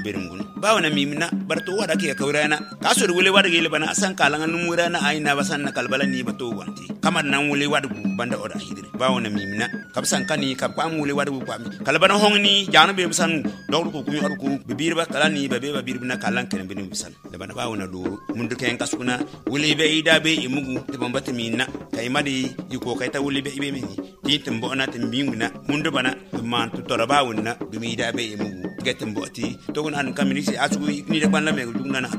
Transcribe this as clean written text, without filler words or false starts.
berungun bawana mimna barto wada ke kawrana kaso wule wada gele bana asan kalanga numurana aina basan na kalbala ni bato wanti kamar nan wule wada banda oda hidri bawana mimna kapsan kani kapam wule wada kwami kalbana hongni janu be bisan dawru ko kumi arku bibirba kalani babe babirna kalan kan bin bisan da bana bawana do mundu ken kasuna wule be ida be imugu de bambata minna kay madi yiko kay ta wule be ibe mini titim bona timbinguna mundu bana man tu toraba wonna bimi ida be imugu getem boti to gon an kamini si asu ni de ban la me dum na